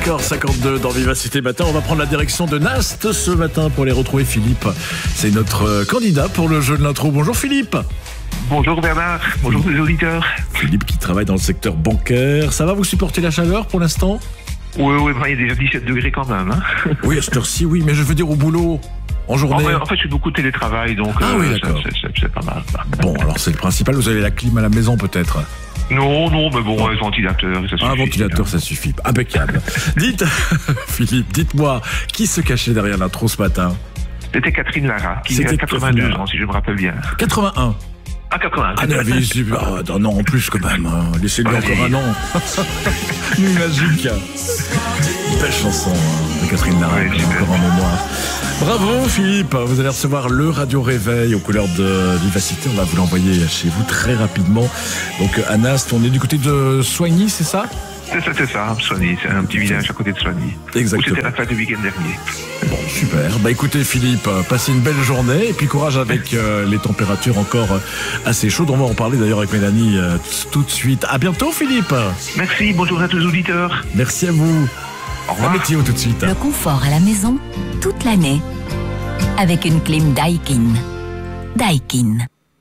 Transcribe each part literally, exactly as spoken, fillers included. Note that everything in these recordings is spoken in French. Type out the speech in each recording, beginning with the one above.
cinq heures cinquante-deux dans Vivacité Matin. On va prendre la direction de Nast ce matin pour les retrouver. Philippe, c'est notre candidat pour le jeu de l'intro. Bonjour Philippe. Bonjour Bernard, bonjour les auditeurs. Philippe qui travaille dans le secteur bancaire. Ça va, vous supporter la chaleur pour l'instant? Oui, oui, il y a déjà dix-sept degrés quand même. Hein. Oui, à cette heure-ci, oui, mais je veux dire au boulot, en journée. En, en fait, je fais beaucoup de télétravail, donc ah, euh, oui, d'accord. c'est, c'est, c'est pas mal. Bon, alors c'est le principal, vous avez la clim à la maison peut-être? Non, non, mais bon, un ventilateur, ça suffit. Un ventilateur, ça suffit. Impeccable. Dites, Philippe, dites-moi, qui se cachait derrière l'intro ce matin? C'était Catherine Lara, qui C'était a quatre-vingt-deux ans, si je me rappelle bien. quatre-vingt-un. Ah, quatre-vingts. Ah, non, mais, ah, non, non, en plus quand même. Hein. Laissez-lui ouais, encore un an. Magique. Belle chanson hein, de Catherine Lara, ouais, encore en mémoire. Bravo Philippe, vous allez recevoir le Radio Réveil aux couleurs de Vivacité. On va vous l'envoyer chez vous très rapidement. Donc à Nast, on est du côté de Soigny, c'est ça? C'est ça, c'est ça, Soigny, c'est un petit village à côté de Soigny. Exactement. Où c'était la fête du week-end dernier. Bon, super. Bah écoutez Philippe, passez une belle journée et puis courage avec euh, les températures encore assez chaudes. On va en parler d'ailleurs avec Mélanie euh, tout de suite. À bientôt Philippe. Merci, bonjour à tous les auditeurs. Merci à vous. Au revoir. La météo tout de suite. Le confort à la maison toute l'année avec une clim Daikin. Daikin.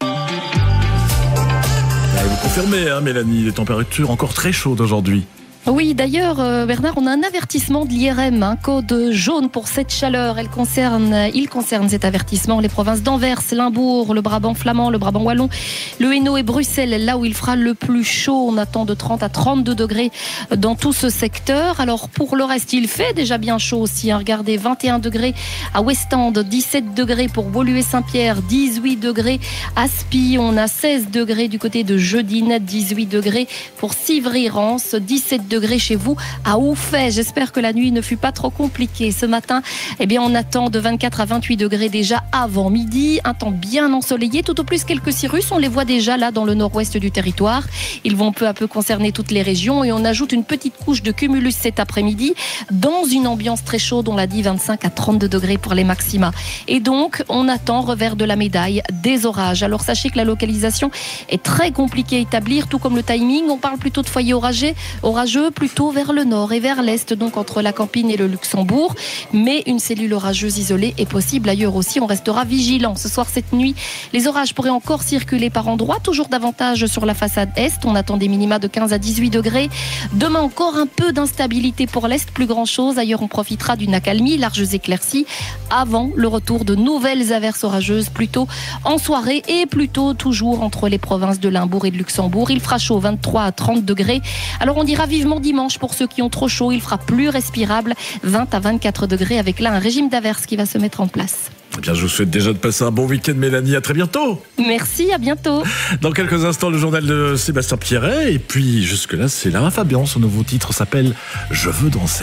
Vous confirmez, hein, Mélanie, les températures encore très chaudes aujourd'hui. Oui, d'ailleurs, euh, Bernard, on a un avertissement de l'I R M, un code jaune pour cette chaleur. Elle concerne, il concerne cet avertissement les provinces d'Anvers, Limbourg, le Brabant flamand, le Brabant wallon, le Hainaut et Bruxelles, là où il fera le plus chaud. On attend de trente à trente-deux degrés dans tout ce secteur. Alors, pour le reste, il fait déjà bien chaud aussi. Hein. Regardez, vingt et un degrés à Westend, dix-sept degrés pour Beaulieu-Saint-Pierre, dix-huit degrés à Spie. On a seize degrés du côté de Jeudine, dix-huit degrés pour Civry-Rance, dix-sept degrés chez vous à Oufet. J'espère que la nuit ne fut pas trop compliquée. Ce matin, eh bien, on attend de vingt-quatre à vingt-huit degrés déjà avant midi. Un temps bien ensoleillé. Tout au plus quelques cirrus. On les voit déjà là dans le nord-ouest du territoire. Ils vont peu à peu concerner toutes les régions et on ajoute une petite couche de cumulus cet après-midi dans une ambiance très chaude. On l'a dit, vingt-cinq à trente-deux degrés pour les maxima. Et donc, on attend revers de la médaille des orages. Alors, sachez que la localisation est très compliquée à établir, tout comme le timing. On parle plutôt de foyers orageux, orageux plutôt vers le nord et vers l'est, donc entre la Campine et le Luxembourg. Mais une cellule orageuse isolée est possible ailleurs aussi. On restera vigilant. Ce soir, cette nuit, les orages pourraient encore circuler par endroits, toujours davantage sur la façade est. On attend des minima de quinze à dix-huit degrés. Demain, encore un peu d'instabilité pour l'est, plus grand chose. Ailleurs, on profitera d'une accalmie, larges éclaircies, avant le retour de nouvelles averses orageuses, plutôt en soirée et plutôt toujours entre les provinces de Limbourg et de Luxembourg. Il fera chaud, vingt-trois à trente degrés. Alors, on dira vivement dimanche pour ceux qui ont trop chaud. Il fera plus respirable, vingt à vingt-quatre degrés, avec là un régime d'averses qui va se mettre en place. Eh bien, je vous souhaite déjà de passer un bon week-end, Mélanie. À très bientôt. Merci, à bientôt. Dans quelques instants, le journal de Sébastien Pierret. Et puis, jusque-là, c'est Lara Fabian. Son nouveau titre s'appelle « Je veux danser ».